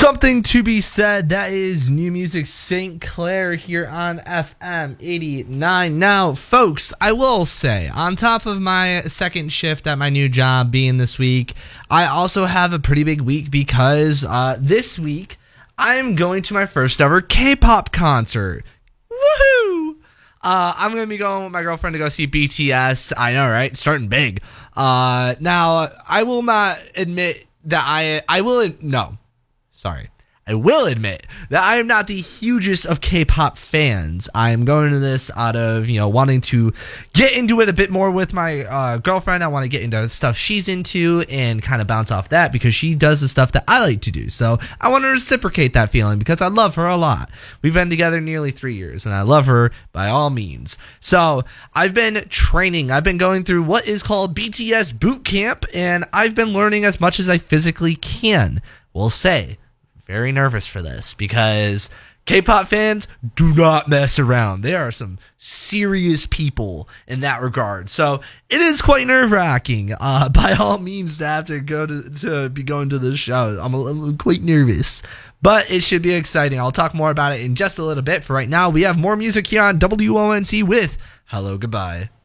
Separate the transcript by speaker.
Speaker 1: Something to be said. That is New Music St. Clair here on FM 89. Now, folks, I will say, on top of my second shift at my new job being this week, I also have a pretty big week because this week I'm going to my first ever K-pop concert. Woohoo! I'm going to be going with my girlfriend to go see BTS. I know, right? Starting big. Now, I will not admit that I will admit that I am not the hugest of K-pop fans. I am going to this out of, wanting to get into it a bit more with my girlfriend. I want to get into the stuff she's into and kind of bounce off that because she does the stuff that I like to do. So I want to reciprocate that feeling because I love her a lot. We've been together nearly 3 years and I love her by all means. So I've been training. I've been going through what is called BTS boot camp and I've been learning as much as I physically can. We'll say. Very nervous for this because K-pop fans do not mess around. They are some serious people in that regard. So it is quite nerve-wracking. By all means, to have to go to be going to this show. I'm quite nervous, but it should be exciting. I'll talk more about it in just a little bit. For right now, we have more music here on WONC with Hello Goodbye.